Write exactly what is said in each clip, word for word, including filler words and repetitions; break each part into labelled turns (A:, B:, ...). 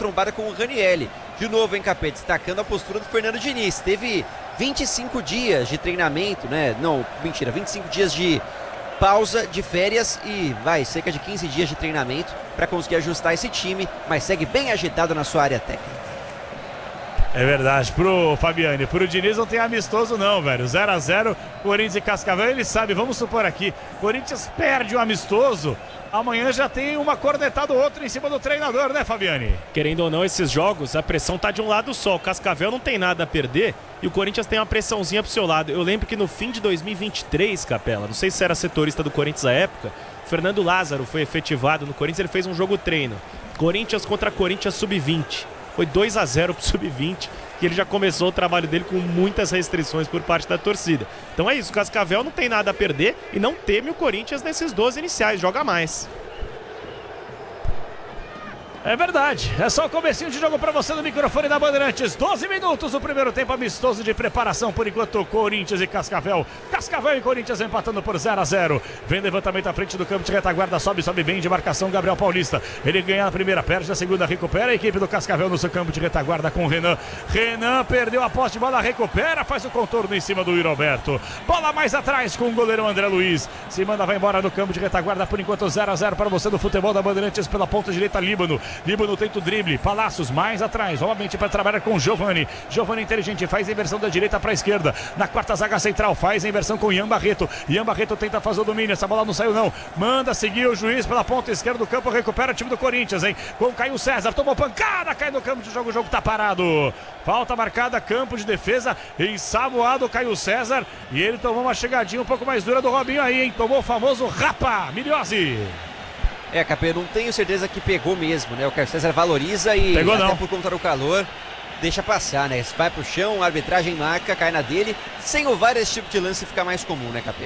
A: trombada com o Ranieri. De novo, hein, Capê, destacando a postura do Fernando Diniz. Teve vinte e cinco dias de treinamento, né? Não, mentira, vinte e cinco dias de pausa, de férias e vai, cerca de quinze dias de treinamento para conseguir ajustar esse time, mas segue bem agitado na sua área técnica.
B: É verdade, pro Fabiani, pro Diniz não tem amistoso não, velho. zero a zero, Corinthians e Cascavel, ele sabe, vamos supor aqui, Corinthians perde o amistoso, amanhã já tem uma cornetada ou outra em cima do treinador, né, Fabiani?
C: Querendo ou não, esses jogos, a pressão tá de um lado só, o Cascavel não tem nada a perder e o Corinthians tem uma pressãozinha pro seu lado. Eu lembro que no fim de dois mil e vinte e três, Capela, não sei se era setorista do Corinthians à época, Fernando Lázaro foi efetivado no Corinthians, ele fez um jogo treino, Corinthians contra Corinthians sub vinte. Foi dois a zero pro sub vinte, que ele já começou o trabalho dele com muitas restrições por parte da torcida. Então é isso, o Cascavel não tem nada a perder e não teme o Corinthians nesses doze iniciais, joga mais.
B: É verdade, é só o comecinho de jogo para você no microfone da Bandeirantes. doze minutos, o primeiro tempo amistoso de preparação por enquanto, Corinthians e Cascavel. Cascavel e Corinthians empatando por zero a zero. Vem levantamento à frente do campo de retaguarda, sobe, sobe bem de marcação Gabriel Paulista. Ele ganha na primeira, perde na segunda, recupera a equipe do Cascavel no seu campo de retaguarda com o Renan. Renan perdeu a posse de bola, recupera, faz o contorno em cima do Yuri Alberto. Bola mais atrás com o goleiro André Luiz. Se manda, vai embora no campo de retaguarda, por enquanto zero a zero para você do futebol da Bandeirantes pela ponta direita, Líbano. Líbano tenta o drible, Palácios mais atrás, novamente para trabalhar com Giovani. Giovani inteligente, faz a inversão da direita para a esquerda. Na quarta zaga central, faz a inversão com Ian Barreto. Ian Barreto tenta fazer o domínio, essa bola não saiu não. Manda seguir o juiz pela ponta esquerda do campo, recupera o time do Corinthians, hein? Com Caio César, tomou pancada, cai no campo de jogo, o jogo tá parado. Falta marcada, campo de defesa, ensaboado Caio César. E ele tomou uma chegadinha um pouco mais dura do Robinho aí, hein? Tomou o famoso rapa, Miliose.
A: É, Capê, não tenho certeza que pegou mesmo, né? O Caio César valoriza e
B: pegou,
A: até
B: não.
A: por conta do calor, deixa passar, né? Vai pro chão, a arbitragem marca, cai na dele. Sem o V A R, esse tipo de lance fica mais comum, né, Capê?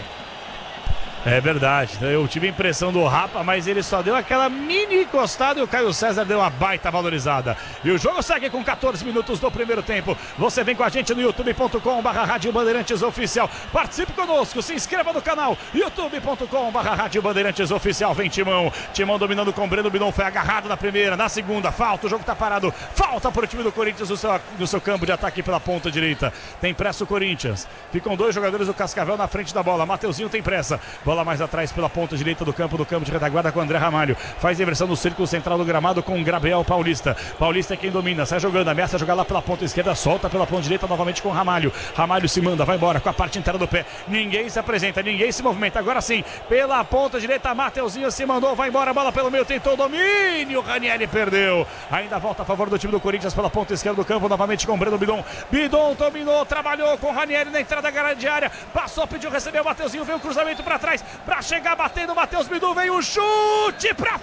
B: É verdade, eu tive a impressão do Rapa, mas ele só deu aquela mini encostada e o Caio César deu uma baita valorizada. E o jogo segue com quatorze minutos do primeiro tempo. Você vem com a gente no youtube ponto com barra Rádio Bandeirantes Oficial. Participe conosco, se inscreva no canal youtube ponto com barra Rádio Bandeirantes Oficial. Vem Timão, Timão dominando com o Breno Bidon, foi agarrado na primeira, na segunda, falta, o jogo tá parado. Falta para o time do Corinthians no seu, no seu campo de ataque pela ponta direita. Tem pressa o Corinthians, ficam dois jogadores do Cascavel na frente da bola. Mateuzinho tem pressa, bola mais atrás pela ponta direita do campo, do campo de retaguarda com André Ramalho, faz a inversão no círculo central do gramado com Gabriel Paulista. Paulista é quem domina, sai jogando, ameaça jogar lá pela ponta esquerda, solta pela ponta direita novamente com Ramalho. Ramalho se manda, vai embora com a parte inteira do pé, ninguém se apresenta, ninguém se movimenta, agora sim, pela ponta direita, Mateuzinho se mandou, vai embora, bola pelo meio, tentou o domínio, Ranieri perdeu, ainda volta a favor do time do Corinthians pela ponta esquerda do campo, novamente com Breno Bidon, Bidon dominou, trabalhou com Ranieri na entrada da grande área, passou, pediu, recebeu, Mateuzinho, veio o cruzamento para trás, para chegar batendo, Matheus Bidu, veio o chute para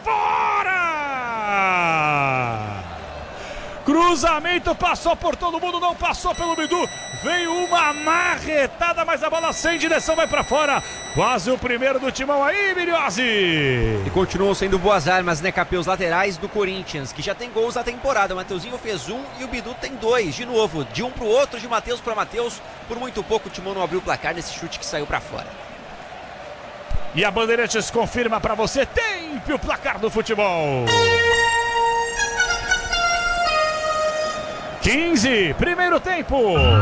B: fora! Cruzamento, passou por todo mundo, não passou pelo Bidu, veio uma marretada, mas a bola sem direção vai para fora, quase o primeiro do Timão aí, Miliose.
A: E continuam sendo boas armas, né, Capê, os laterais do Corinthians, que já tem gols na temporada. O Mateuzinho fez um e o Bidu tem dois, de novo, de um pro outro, de Matheus para Matheus. Por muito pouco o Timão não abriu o placar nesse chute que saiu para fora.
B: E a Bandeirantes confirma para você, tempe o placar do futebol. quinze, primeiro tempo.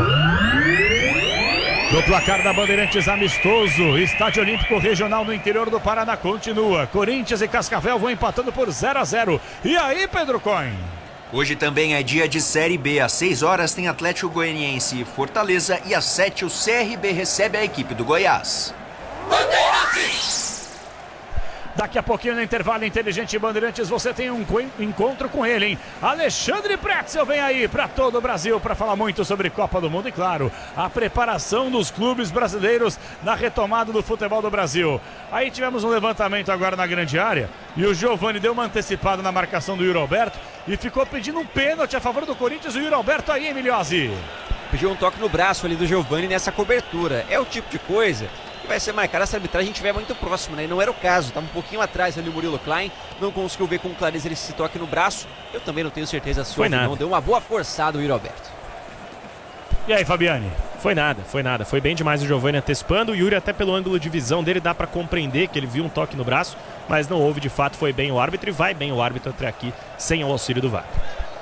B: No placar da Bandeirantes amistoso, Estádio Olímpico Regional no interior do Paraná continua. Corinthians e Cascavel vão empatando por zero a zero. E aí, Pedro Coin?
D: Hoje também é dia de Série B. Às seis horas tem Atlético Goianiense e Fortaleza e às sete o C R B recebe a equipe do Goiás.
B: Bandeirantes! Daqui a pouquinho no intervalo inteligente Bandeirantes você tem um encontro com ele, hein? Alexandre Pretzel vem aí para todo o Brasil para falar muito sobre Copa do Mundo e, claro, a preparação dos clubes brasileiros na retomada do futebol do Brasil. Aí tivemos um levantamento agora na grande área e o Giovani deu uma antecipada na marcação do Yuri Alberto e ficou pedindo um pênalti a favor do Corinthians. O Yuri Alberto aí, Emiliose.
A: Pediu um toque no braço ali do Giovani nessa cobertura. É o tipo de coisa que vai ser marcada se a arbitragem estiver muito próximo, né? E não era o caso, estava um pouquinho atrás ali o Murilo Klein, não conseguiu ver com clareza ele esse toque no braço. Eu também não tenho certeza se foi nada. Não, deu uma boa forçada o Yuri Alberto.
B: E aí, Fabiane?
C: Foi nada, foi nada, foi bem demais o Giovani antecipando, o Yuri até pelo ângulo de visão dele dá para compreender que ele viu um toque no braço, mas não houve, de fato foi bem o árbitro e vai bem o árbitro até aqui sem o auxílio do V A R.